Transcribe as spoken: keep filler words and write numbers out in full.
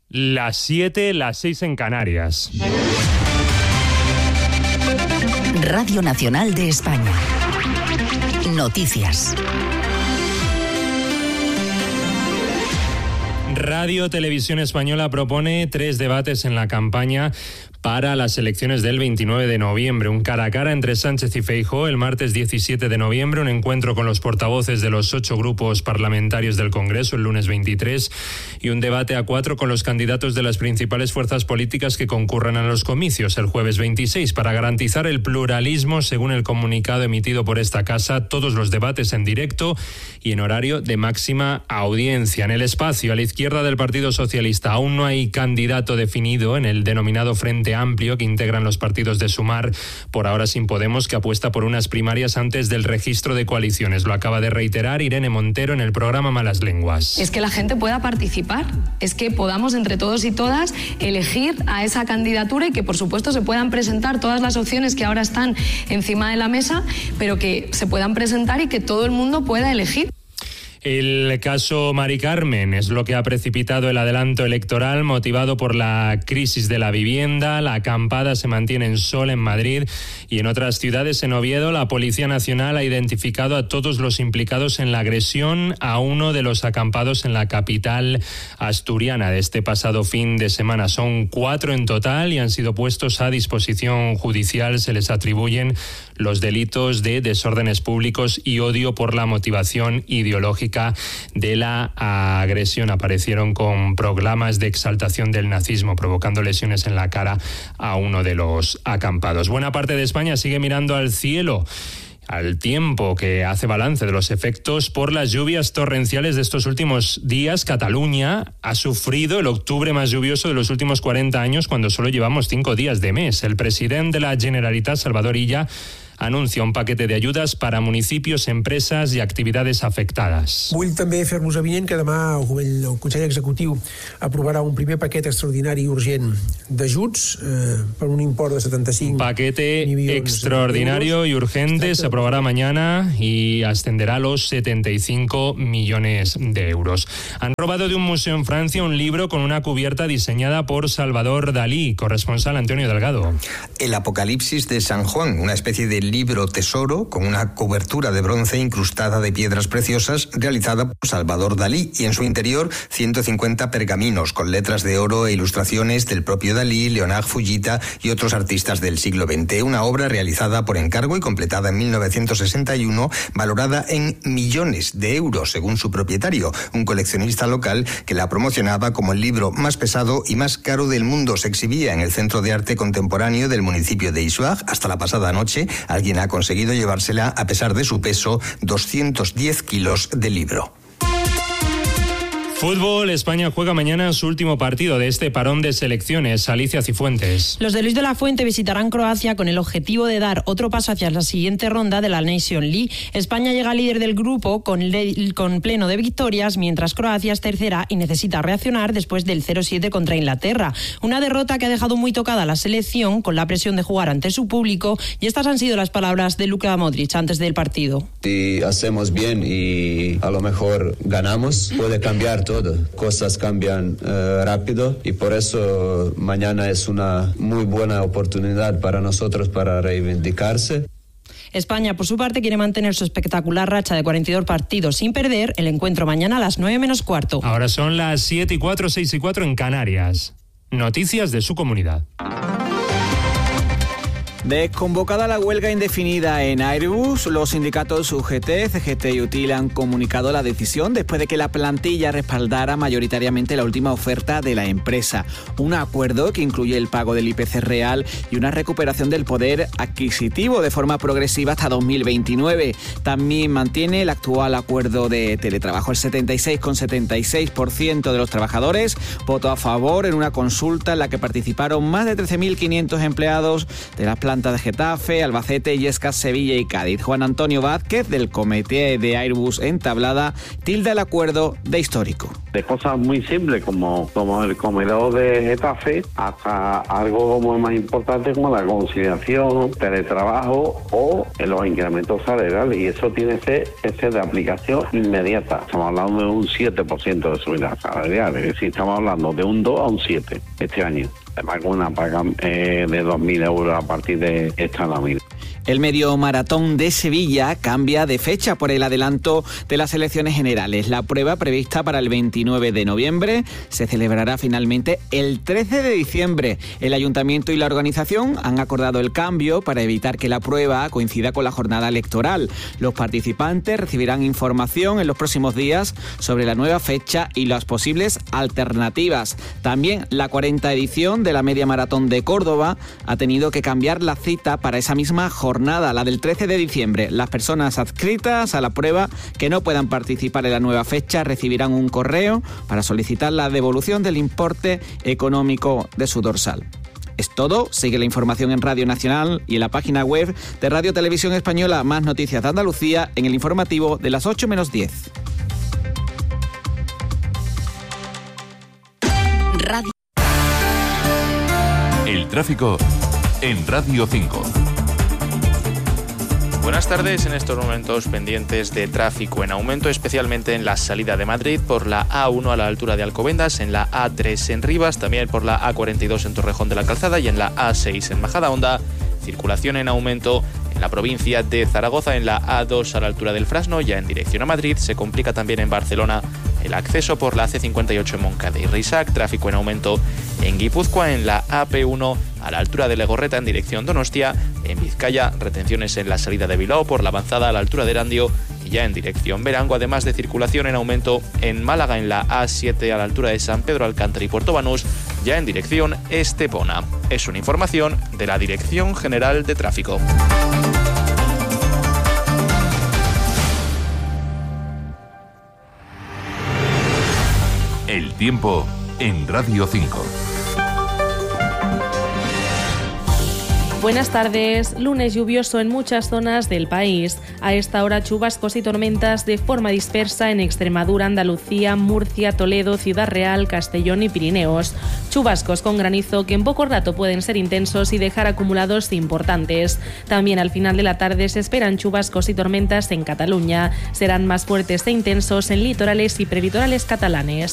Las siete, las seis en Canarias. Radio Nacional de España. Noticias. Radio Televisión Española propone tres debates en la campaña para las elecciones del veintinueve de noviembre. Un cara a cara entre Sánchez y Feijóo el martes diecisiete de noviembre, un encuentro con los portavoces de los ocho grupos parlamentarios del Congreso el lunes veintitrés y un debate a cuatro con los candidatos de las principales fuerzas políticas que concurran a los comicios el jueves veintiséis. Para garantizar el pluralismo, según el comunicado emitido por esta casa, todos los debates en directo y en horario de máxima audiencia. En el espacio, a la izquierda del Partido Socialista, aún no hay candidato definido en el denominado Frente Amplio que integran los partidos de Sumar, por ahora sin Podemos, que apuesta por unas primarias antes del registro de coaliciones. Lo acaba de reiterar Irene Montero en el programa Malas Lenguas. Es que la gente pueda participar, es que podamos entre todos y todas elegir a esa candidatura y que por supuesto se puedan presentar todas las opciones que ahora están encima de la mesa, pero que se puedan presentar y que todo el mundo pueda elegir. El caso Mari Carmen es lo que ha precipitado el adelanto electoral motivado por la crisis de la vivienda. La acampada se mantiene en Sol, en Madrid, y en otras ciudades. En Oviedo, la Policía Nacional ha identificado a todos los implicados en la agresión a uno de los acampados en la capital asturiana de este pasado fin de semana. Son cuatro en total y han sido puestos a disposición judicial. Se les atribuyen los delitos de desórdenes públicos y odio por la motivación ideológica de la agresión. Aparecieron con proclamas de exaltación del nazismo, provocando lesiones en la cara a uno de los acampados. Buena parte de España sigue mirando al cielo, al tiempo, que hace balance de los efectos por las lluvias torrenciales de estos últimos días. Cataluña ha sufrido el octubre más lluvioso de los últimos cuarenta años, cuando solo llevamos cinco días de mes. El presidente de la Generalitat, Salvador Illa, anuncia un paquete de ayudas para municipios, empreses i activitats afectades. Vull també fer-vos avinent que demà el, el Consell Executiu aprovarà un primer paquet extraordinari i urgent d'ajuts eh, per un import de setenta-cinc Un paquete extraordinario y urgente se aprobará mañana y ascenderá a los setenta y cinco millones de euros. Han robado de un museo en Francia un libro con una cubierta diseñada por Salvador Dalí. Corresponsal Antonio Delgado. El Apocalipsis de San Juan, una especie de libro tesoro con una cobertura de bronce incrustada de piedras preciosas realizada por Salvador Dalí, y en su interior ciento cincuenta pergaminos con letras de oro e ilustraciones del propio Dalí, Leonard Fujita y otros artistas del siglo veinte. Una obra realizada por encargo y completada en mil novecientos sesenta y uno, valorada en millones de euros según su propietario, un coleccionista local que la promocionaba como el libro más pesado y más caro del mundo. Se exhibía en el Centro de Arte Contemporáneo del municipio de Issoire hasta la pasada noche. Alguien ha conseguido llevársela a pesar de su peso, doscientos diez kilos de libro. Fútbol, España juega mañana su último partido de este parón de selecciones. Alicia Cifuentes. Los de Luis de la Fuente visitarán Croacia con el objetivo de dar otro paso hacia la siguiente ronda de la Nation League. España llega líder del grupo con, le- con pleno de victorias, mientras Croacia es tercera y necesita reaccionar después del cero siete contra Inglaterra. Una derrota que ha dejado muy tocada a la selección, con la presión de jugar ante su público, y estas han sido las palabras de Luka Modric antes del partido. Si hacemos bien y a lo mejor ganamos, puede cambiar todo. Cosas cambian eh, rápido, y por eso mañana es una muy buena oportunidad para nosotros para reivindicarse. España, por su parte, quiere mantener su espectacular racha de cuarenta y dos partidos sin perder. El encuentro mañana a las nueve menos cuarto. Ahora son las siete y cuatro, seis y cuatro en Canarias. Noticias de su comunidad. Desconvocada la huelga indefinida en Airbus, los sindicatos U G T, C G T y UTIL han comunicado la decisión después de que la plantilla respaldara mayoritariamente la última oferta de la empresa. Un acuerdo que incluye el pago del I P C real y una recuperación del poder adquisitivo de forma progresiva hasta dos mil veintinueve. También mantiene el actual acuerdo de teletrabajo. El setenta y seis coma setenta y seis por ciento de los trabajadores votó a favor en una consulta en la que participaron más de trece mil quinientos empleados de las plantillas Atalanta de Getafe, Albacete, Illescas, Sevilla y Cádiz. Juan Antonio Vázquez, del comité de Airbus entablada, tilda el acuerdo de histórico. De cosas muy simples como, como el comedor de Getafe hasta algo como más importante como la conciliación, teletrabajo o los incrementos salariales, y eso tiene que ser, que ser de aplicación inmediata. Estamos hablando de un siete por ciento de subida salarial, es decir, estamos hablando de un dos a un siete este año. Además con una paga eh, de dos mil euros a partir de esta nómina. El medio maratón de Sevilla cambia de fecha por el adelanto de las elecciones generales. La prueba, prevista para el veintinueve de noviembre, se celebrará finalmente el trece de diciembre. El ayuntamiento y la organización han acordado el cambio para evitar que la prueba coincida con la jornada electoral. Los participantes recibirán información en los próximos días sobre la nueva fecha y las posibles alternativas. También la cuarta edición de la media maratón de Córdoba ha tenido que cambiar la cita para esa misma jornada. Jornada, la del trece de diciembre. Las personas adscritas a la prueba que no puedan participar en la nueva fecha recibirán un correo para solicitar la devolución del importe económico de su dorsal. Es todo. Sigue la información en Radio Nacional y en la página web de Radio Televisión Española. Más noticias de Andalucía en el informativo de las ocho menos diez. Radio. El tráfico en Radio cinco. Buenas tardes. En estos momentos pendientes de tráfico en aumento, especialmente en la salida de Madrid por la A uno a la altura de Alcobendas, en la A tres en Rivas, también por la A cuarenta y dos en Torrejón de la Calzada y en la A seis en Majadahonda. Circulación en aumento en la provincia de Zaragoza, en la A dos a la altura del Frasno, ya en dirección a Madrid. Se complica también en Barcelona el acceso por la C cincuenta y ocho en Moncada y Risac. Tráfico en aumento en Guipúzcoa, en la A P uno a la altura de Legorreta en dirección Donostia. En Vizcaya, retenciones en la salida de Bilbao por la avanzada a la altura de Erandio y ya en dirección Berango, además de circulación en aumento en Málaga, en la A siete a la altura de San Pedro Alcántara y Puerto Banús, ya en dirección Estepona. Es una información de la Dirección General de Tráfico. El tiempo en Radio cinco. Buenas tardes. Lunes lluvioso en muchas zonas del país. A esta hora chubascos y tormentas de forma dispersa en Extremadura, Andalucía, Murcia, Toledo, Ciudad Real, Castellón y Pirineos. Chubascos con granizo que en poco rato pueden ser intensos y dejar acumulados importantes. También al final de la tarde se esperan chubascos y tormentas en Cataluña. Serán más fuertes e intensos en litorales y prelitorales catalanes.